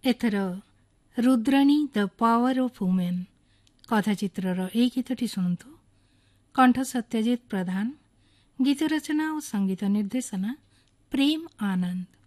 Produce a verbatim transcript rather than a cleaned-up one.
ଏଥର Rudrani the power of women କଥାଚିତ୍ରର ଏହି ଗୀତଟି ଶୁଣନ୍ତୁ। କଣ୍ଠ ସତ୍ୟଜିତ ପ୍ରଧାନ, ଗୀତ ରଚନା ଓ ସଙ୍ଗୀତ ନିର୍ଦ୍ଦେଶନା ପ୍ରେମ ଆନନ୍ଦ।